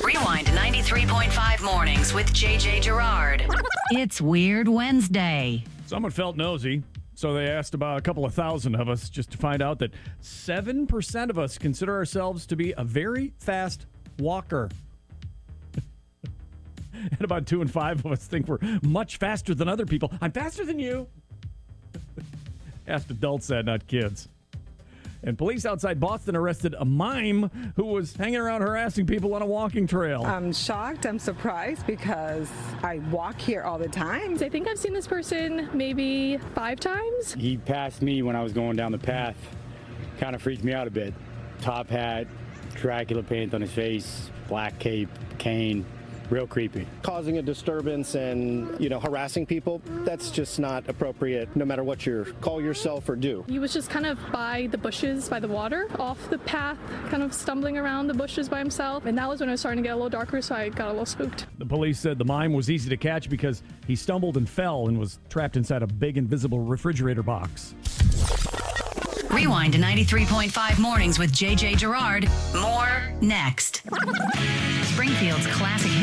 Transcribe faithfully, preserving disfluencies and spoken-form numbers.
Rewind ninety-three point five mornings with J J Gerard. It's Weird Wednesday. Someone felt nosy, so they asked about a couple of thousand of us just to find out that seven percent of us consider ourselves to be a very fast walker. And about two and five of us think we're much faster than other people. I'm faster than you. Asked adults that, not kids. And police outside Boston arrested a mime who was hanging around harassing people on a walking trail. I'm shocked. I'm surprised because I walk here all the time. I think I've seen this person maybe five times. He passed me when I was going down the path. Kind of freaked me out a bit. Top hat, Dracula paint on his face, black cape, cane. Real creepy. Causing a disturbance and, you know, harassing people, that's just not appropriate no matter what you call yourself or do. He was just kind of by the bushes, by the water, off the path, kind of stumbling around the bushes by himself. And that was when it was starting to get a little darker, so I got a little spooked. The police said the mime was easy to catch because he stumbled and fell and was trapped inside a big invisible refrigerator box. Rewind to ninety-three point five mornings with J J Gerard. More next. Springfield's classic